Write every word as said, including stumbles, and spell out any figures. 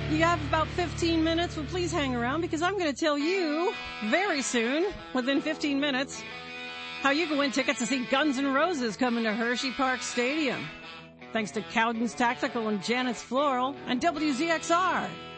You have about fifteen minutes, well, please hang around because I'm going to tell you very soon, within fifteen minutes, how you can win tickets to see Guns N' Roses coming to Hershey Park Stadium. Thanks to Cowden's Tactical and Janet's Floral and W Z X R.